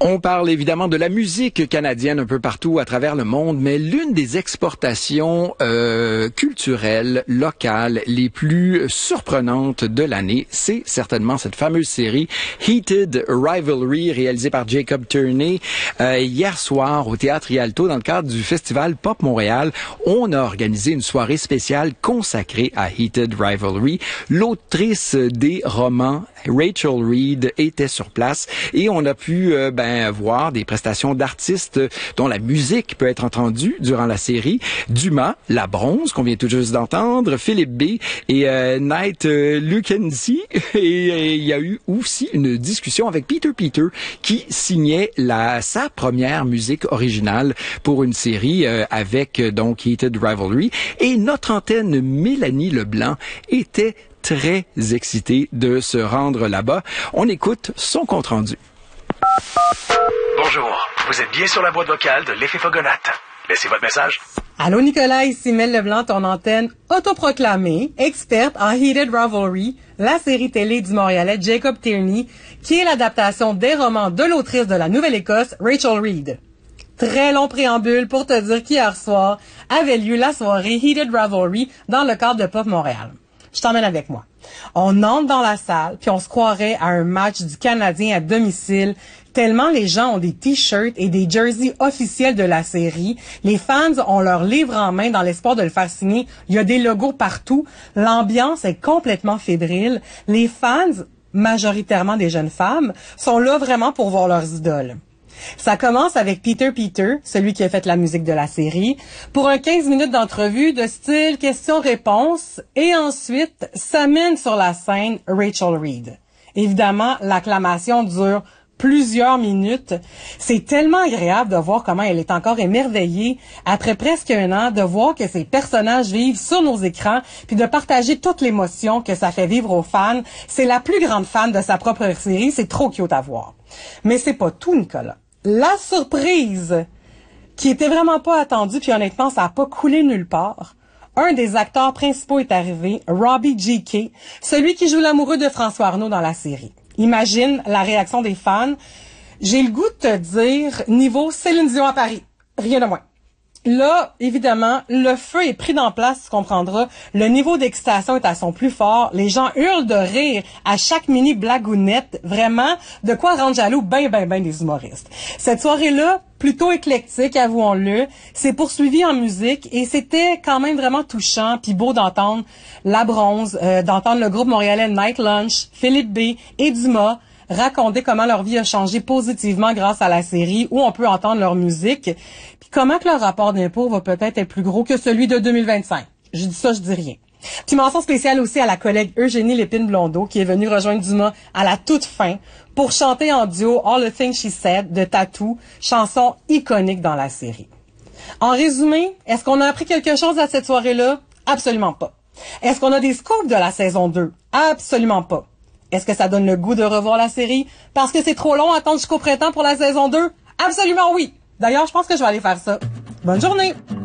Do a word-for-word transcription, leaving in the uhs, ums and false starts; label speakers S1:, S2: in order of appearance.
S1: On parle évidemment de la musique canadienne un peu partout à travers le monde, mais l'une des exportations euh, culturelles locales les plus surprenantes de l'année, c'est certainement cette fameuse série Heated Rivalry, réalisée par Jacob Turney. Euh, hier soir, au Théâtre Rialto, dans le cadre du Festival Pop Montréal, on a organisé une soirée spéciale consacrée à Heated Rivalry. L'autrice des romans, Rachel Reed, était sur place et on a pu euh, ben, voir des prestations d'artistes dont la musique peut être entendue durant la série. Dumas, La Bronze, qu'on vient tout juste d'entendre, Philippe B. et euh, Night euh, Lukensi. Et il y a eu aussi une discussion avec Peter Peter qui signait la, sa première musique originale pour une série euh, avec donc Heated Rivalry. Et notre antenne Mélanie Leblanc était très excitée de se rendre là-bas. On écoute son compte-rendu.
S2: Bonjour, vous êtes bien sur la boîte vocale de l'effet Fogonate. Laissez votre message.
S3: Allô Nicolas, ici Mel Leblanc, ton antenne autoproclamée, experte en Heated Rivalry, la série télé du Montréalais Jacob Tierney, qui est l'adaptation des romans de l'autrice de la Nouvelle-Écosse, Rachel Reed. Très long préambule pour te dire qu'hier soir avait lieu la soirée Heated Rivalry dans le cadre de Pop Montréal. Je t'emmène avec moi. On entre dans la salle, puis on se croirait à un match du Canadien à domicile, tellement les gens ont des t-shirts et des jerseys officiels de la série. Les fans ont leur livre en main dans l'espoir de le faire signer. Il y a des logos partout. L'ambiance est complètement fébrile. Les fans, majoritairement des jeunes femmes, sont là vraiment pour voir leurs idoles. Ça commence avec Peter Peter, celui qui a fait la musique de la série, pour un quinze minutes d'entrevue de style questions-réponses, et ensuite, ça mène sur la scène Rachel Reed. Évidemment, l'acclamation dure plusieurs minutes. C'est tellement agréable de voir comment elle est encore émerveillée après presque un an, de voir que ces personnages vivent sur nos écrans, puis de partager toute l'émotion que ça fait vivre aux fans. C'est la plus grande fan de sa propre série, c'est trop cute à voir. Mais c'est pas tout, Nicolas. La surprise, qui était vraiment pas attendue, puis honnêtement, ça a pas coulé nulle part. Un des acteurs principaux est arrivé, Robbie G K, celui qui joue l'amoureux de François Arnault dans la série. Imagine la réaction des fans. J'ai le goût de te dire, niveau Céline Dion à Paris. Rien de moins. Là, évidemment, le feu est pris dans place, tu comprendras. Le niveau d'excitation est à son plus fort. Les gens hurlent de rire à chaque mini blagounette. Vraiment, de quoi rendre jaloux ben, ben, ben des humoristes. Cette soirée-là, plutôt éclectique, avouons-le, s'est poursuivie en musique et c'était quand même vraiment touchant puis beau d'entendre La Bronze, euh, d'entendre le groupe montréalais Night Lunch, Philippe B et Dumas raconter comment leur vie a changé positivement grâce à la série, où on peut entendre leur musique, puis comment que leur rapport d'impôt va peut-être être plus gros que celui de deux mille vingt-cinq. Je dis ça, je dis rien. Puis mention spéciale aussi à la collègue Eugénie Lépine-Blondeau, qui est venue rejoindre Dumas à la toute fin pour chanter en duo All the Things She Said de Tattoo, chanson iconique dans la série. En résumé, est-ce qu'on a appris quelque chose à cette soirée-là? Absolument pas. Est-ce qu'on a des scoops de la saison deux? Absolument pas. Est-ce que ça donne le goût de revoir la série parce que c'est trop long à attendre jusqu'au printemps pour la saison deux? Absolument oui. D'ailleurs, je pense que je vais aller faire ça. Bonne journée!